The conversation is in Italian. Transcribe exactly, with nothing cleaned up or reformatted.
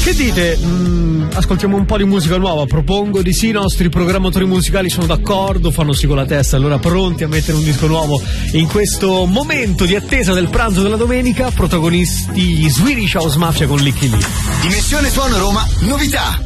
Che dite? Mm, ascoltiamo un po' di musica nuova. Propongo di sì, i nostri programmatori musicali sono d'accordo, fanno sì con la testa, allora pronti a mettere un disco nuovo in questo momento di attesa del pranzo della domenica. Protagonisti gli Swedish House Mafia con Licky Lee. Dimensione Suono Roma, novità.